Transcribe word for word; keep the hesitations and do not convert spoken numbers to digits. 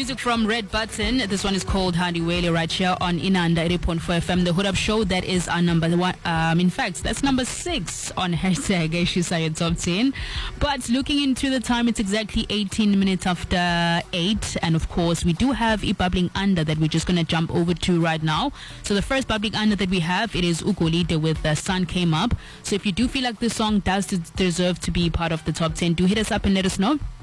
music from Red Button. This one is called Handi Wele right here on Inanda eighty point four F M. The Hood Up Show, that is our number one. Um, in fact, that's number six on hashtag Science Top ten. But looking into the time, it's exactly eighteen minutes after eight. And of course, we do have a bubbling under that we're just going to jump over to right now. So the first bubbling under that we have, it is Ugolide with The Sun Came Up. So if you do feel like this song does deserve to be part of the top ten, do hit us up and let us know.